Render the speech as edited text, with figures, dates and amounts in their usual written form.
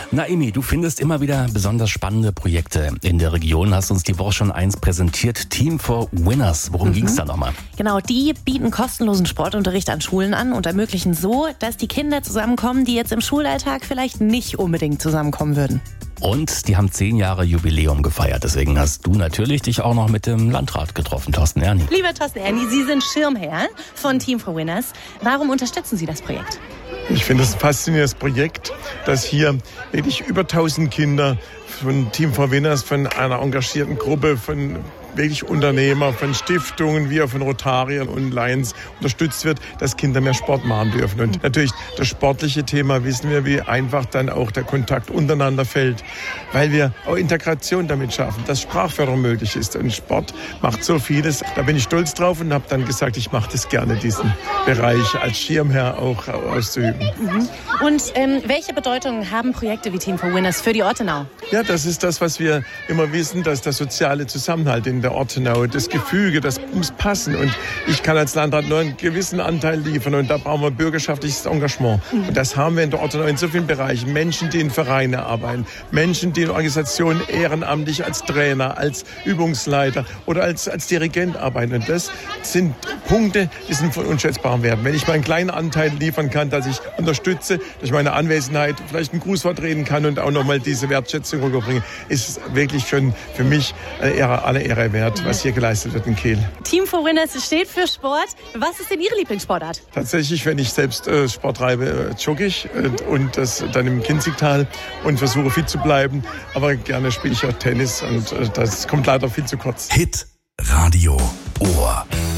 Naimi, du findest immer wieder besonders spannende Projekte in der Region. Hast uns die Woche schon eins präsentiert. Team for Winners. Worum ging's da nochmal? Genau, die bieten kostenlosen Sportunterricht an Schulen an und ermöglichen so, dass die Kinder zusammenkommen, die jetzt im Schulalltag vielleicht nicht unbedingt zusammenkommen würden. Und die haben 10 Jahre Jubiläum gefeiert. Deswegen hast du natürlich dich auch noch mit dem Landrat getroffen, Thorsten Erni. Lieber Thorsten Erni, Sie sind Schirmherr von Team for Winners. Warum unterstützen Sie das Projekt? Ich finde es ein faszinierendes Projekt, dass hier wirklich über 1000 Kinder von Team for Winners, von einer engagierten Gruppe, von wirklich Unternehmer, von Stiftungen, wie auch von Rotariern und Lions unterstützt wird, dass Kinder mehr Sport machen dürfen. Und natürlich das sportliche Thema wissen wir, wie einfach dann auch der Kontakt untereinander fällt, weil wir auch Integration damit schaffen, dass Sprachförderung möglich ist. Und Sport macht so vieles. Da bin ich stolz drauf und habe dann gesagt, ich mache das gerne, diesen Bereich als Schirmherr auch auszuüben. Und welche Bedeutung haben Projekte wie Team for Winners für die Ortenau? Ja, das ist das, was wir immer wissen, dass der soziale Zusammenhalt in der Ortenau, das Gefüge, das muss passen. Und ich kann als Landrat nur einen gewissen Anteil liefern. Und da brauchen wir bürgerschaftliches Engagement. Und das haben wir in der Ortenau in so vielen Bereichen. Menschen, die in Vereinen arbeiten, Menschen, die in Organisationen ehrenamtlich als Trainer, als Übungsleiter oder als Dirigent arbeiten. Und das sind Punkte, die sind von unschätzbarem Wert. Wenn ich meinen kleinen Anteil liefern kann, dass ich unterstütze, durch meine Anwesenheit vielleicht ein Grußwort reden kann und auch nochmal diese Wertschätzung rüberbringe, ist wirklich schon für mich alle Ehre wert, was hier geleistet wird in Kehl. Team for Winners steht für Sport. Was ist denn Ihre Lieblingssportart? Tatsächlich, wenn ich selbst Sport treibe, jogge ich und das dann im Kinzigtal und versuche fit zu bleiben. Aber gerne spiele ich auch Tennis und das kommt leider viel zu kurz. Hit Radio Ohr.